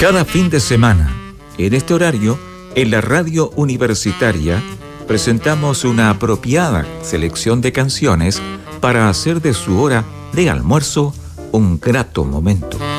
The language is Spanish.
Cada fin de semana, en este horario, en la radio universitaria, presentamos una apropiada selección de canciones para hacer de su hora de almuerzo un grato momento.